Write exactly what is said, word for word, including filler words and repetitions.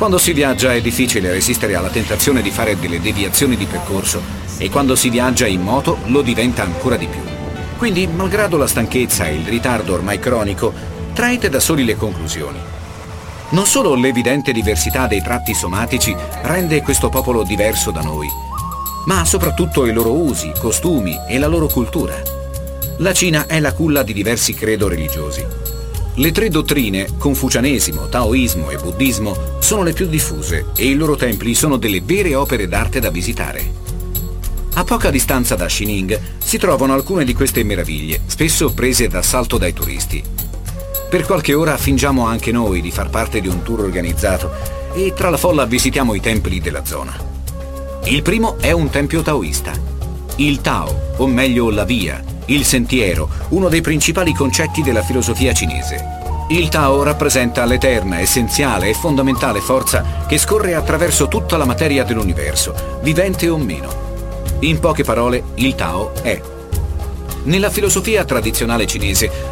Quando si viaggia è difficile resistere alla tentazione di fare delle deviazioni di percorso e quando si viaggia in moto lo diventa ancora di più. Quindi, malgrado la stanchezza e il ritardo ormai cronico, traete da soli le conclusioni. Non solo l'evidente diversità dei tratti somatici rende questo popolo diverso da noi, ma soprattutto i loro usi, costumi e la loro cultura. La Cina è la culla di diversi credo religiosi. Le tre dottrine, Confucianesimo, Taoismo e Buddismo, sono le più diffuse e i loro templi sono delle vere opere d'arte da visitare. A poca distanza da Xining si trovano alcune di queste meraviglie, spesso prese d'assalto dai turisti. Per qualche ora fingiamo anche noi di far parte di un tour organizzato e tra la folla visitiamo i templi della zona. Il primo è un tempio taoista. Il Tao, o meglio la via, il sentiero, uno dei principali concetti della filosofia cinese. Il Tao rappresenta l'eterna, essenziale e fondamentale forza che scorre attraverso tutta la materia dell'universo, vivente o meno. In poche parole, il Tao è. Nella filosofia tradizionale cinese,